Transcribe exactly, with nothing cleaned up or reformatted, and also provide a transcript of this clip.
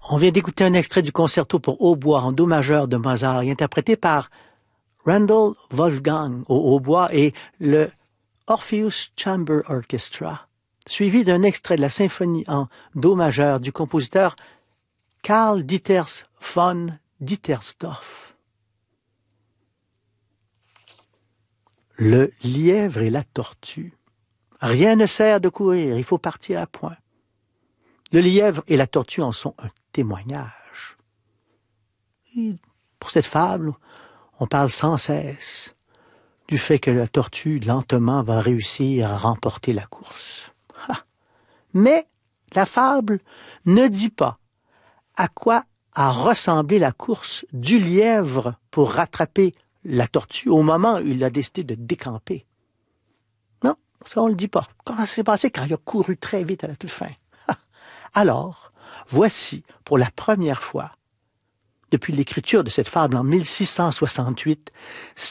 On vient d'écouter un extrait du concerto pour hautbois en do majeur de Mozart, interprété par Randall Wolfgang au hautbois et le Orpheus Chamber Orchestra, suivi d'un extrait de la symphonie en do majeur du compositeur Karl Dieters von Dittersdorf. Le lièvre et la tortue. Rien ne sert de courir, il faut partir à point. Le lièvre et la tortue en sont un témoignage. Et pour cette fable, on parle sans cesse du fait que la tortue, lentement, va réussir à remporter la course. Ha! Mais la fable ne dit pas à quoi a ressemblé la course du lièvre pour rattraper la tortue au moment où il a décidé de décamper. Non, ça on ne le dit pas. Comment ça s'est passé quand il a couru très vite à la toute fin? Ha! Alors, voici pour la première fois, depuis l'écriture de cette fable en mille six cent soixante-huit,